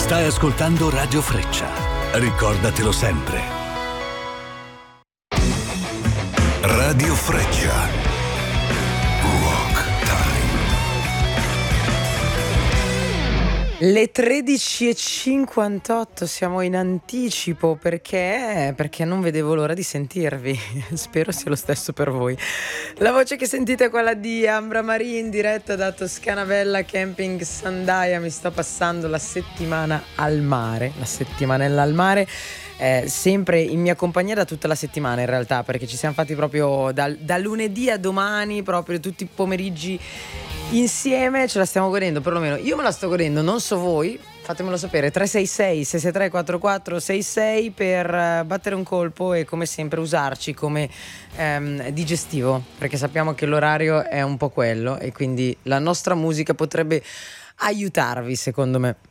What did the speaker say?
Stai ascoltando Radio Freccia. Ricordatelo sempre. Radio Freccia. Rock Time. Le 13:58, siamo in anticipo perché non vedevo l'ora di sentirvi. Spero sia lo stesso per voi. La voce che sentite è quella di Ambra Marin, diretta da Toscana Bella Camping Sandaia. Mi sto passando la settimana al mare, la settimanella al mare. Sempre in mia compagnia da tutta la settimana in realtà, perché ci siamo fatti proprio da lunedì a domani, proprio tutti i pomeriggi insieme, ce la stiamo godendo, perlomeno io me la sto godendo, non so voi, fatemelo sapere. 366 663 4466 per battere un colpo e come sempre usarci come digestivo, perché sappiamo che l'orario è un po' quello e quindi la nostra musica potrebbe aiutarvi, secondo me.